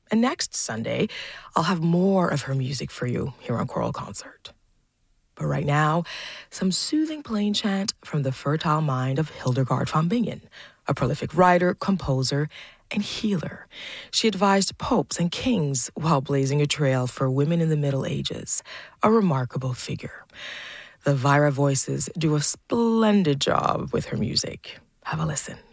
And next Sunday, I'll have more of her music for you here on Choral Concert. But right now, some soothing plain chant from the fertile mind of Hildegard von Bingen, a prolific writer, composer, and healer. She advised popes and kings while blazing a trail for women in the Middle Ages, a remarkable figure. The Vira voices do a splendid job with her music. Have a listen.